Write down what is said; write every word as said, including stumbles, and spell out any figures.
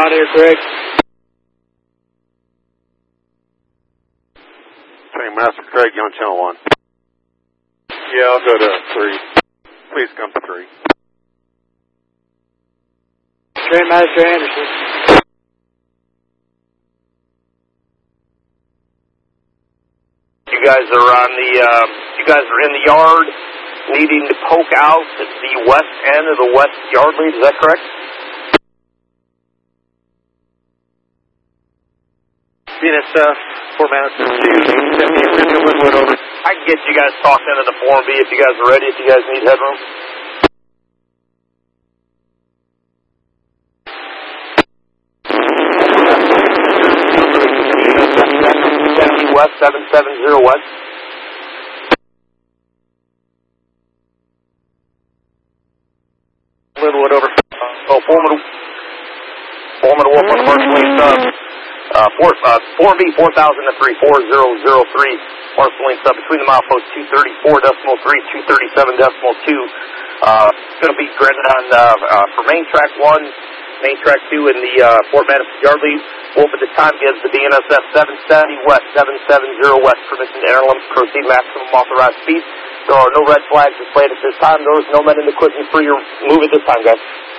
Mountaineer Craig. Train Master Craig, you on channel one? Yeah, I'll go to three. Please come to three. Train Master Anderson. You guys are on the, uh, you guys are in the yard needing to poke out at the west end of the west yard lead, is that correct? Venus, uh, Fort Madison two, seventy, Linwood over. I can get you guys talked into the four B if you guys are ready, if you guys need headroom. seventy west, seven seven zero west. Linwood over. Oh, Foreman, Foreman Wolf on the first lane sub. Uh, four, uh, four B, four thousand to three, four zero zero three. First lane sub between the milepost two thirty-four decimal three, two thirty-seven decimal two. Uh, it's going to be granted on, uh, uh, for main track one, main track two in the, uh, Fort Madison yard lead. Wolf at this time gives the B N S F seven seventy west, seven seven zero west, permission to air limits, proceed maximum authorized speed. There are no red flags displayed at this time. There is no men in the equipment for your move at this time, guys.